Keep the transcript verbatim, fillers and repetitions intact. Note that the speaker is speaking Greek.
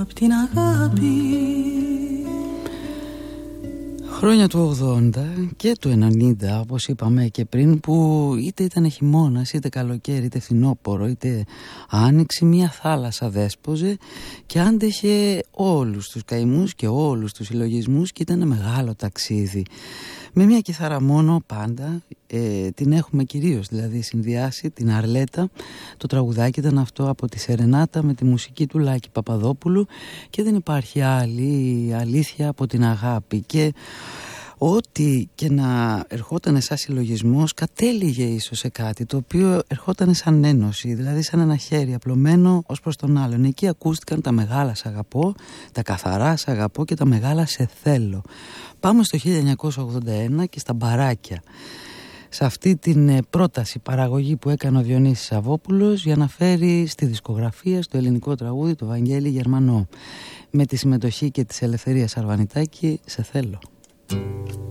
απ' την αγάπη. Χρόνια του ογδόντα και του ενενήντα, όπως είπαμε και πριν, που είτε ήταν χειμώνας, είτε καλοκαίρι, είτε φθινόπωρο, είτε άνοιξη, μια θάλασσα δέσποζε και άντεχε όλους τους καημούς και όλους τους συλλογισμούς και ήταν μεγάλο ταξίδι. Με μια κιθάρα μόνο πάντα, ε, την έχουμε κυρίως δηλαδή συνδυάσει, την Αρλέτα. Το τραγουδάκι ήταν αυτό από τη Σερενάτα με τη μουσική του Λάκη Παπαδόπουλου και δεν υπάρχει άλλη αλήθεια από την αγάπη. Και ό,τι και να ερχόταν σαν συλλογισμός κατέληγε ίσως σε κάτι το οποίο ερχόταν σαν ένωση, δηλαδή σαν ένα χέρι απλωμένο ως προς τον άλλον. Εκεί ακούστηκαν τα μεγάλα σ' αγαπώ, τα καθαρά σ' αγαπώ και τα μεγάλα σε θέλω. Πάμε στο χίλια εννιακόσια ογδόντα ένα και στα μπαράκια, σε αυτή την πρόταση παραγωγή που έκανε ο Διονύσης Σαββόπουλος για να φέρει στη δισκογραφία στο ελληνικό τραγούδι το Βαγγέλη Γερμανό, με τη συμμετοχή και της Ελευθερίας Αρβανιτάκη, σε θέλω.